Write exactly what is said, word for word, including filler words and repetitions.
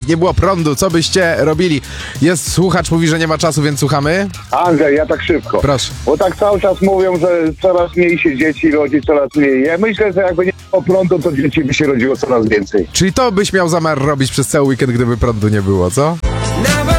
nie było prądu, co byście robili? Jest słuchacz, mówi, że nie ma czasu, więc słuchamy. Andrzej, ja tak szybko. Proszę. Bo tak cały czas mówią, że coraz mniej się dzieci rodzi, coraz mniej. Ja myślę, że jakby nie było prądu, to dzieci by się rodziło coraz więcej. Czyli to byś miał zamiar robić przez cały weekend, gdyby prądu nie było, co?